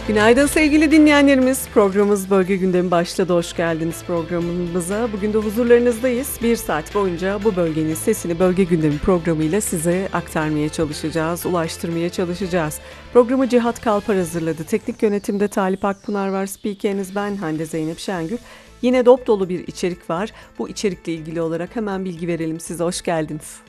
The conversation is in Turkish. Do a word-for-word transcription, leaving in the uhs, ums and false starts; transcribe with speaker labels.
Speaker 1: Günaydın sevgili dinleyenlerimiz. Programımız Bölge Gündemi başladı. Hoş geldiniz programımıza. Bugün de huzurlarınızdayız. Bir saat boyunca bu bölgenin sesini Bölge Gündemi programıyla size aktarmaya çalışacağız, ulaştırmaya çalışacağız. Programı Cihat Kalpar hazırladı. Teknik yönetimde Talip Akpınar var. Spikeriniz ben Hande Zeynep Şengül. Yine dop dolu bir içerik var. Bu içerikle ilgili olarak hemen bilgi verelim size. Hoş geldiniz.